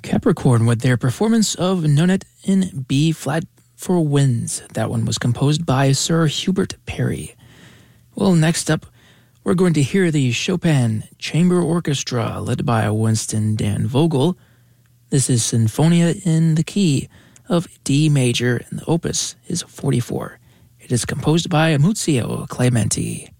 Capricorn with their performance of Nonet in B flat for winds. That one was composed by Sir Hubert Parry. Well, next up, we're going to hear the Chopin Chamber Orchestra led by Winston Dan Vogel. This is Sinfonia in the key of D major, and the opus is 44. It is composed by Muzio Clementi.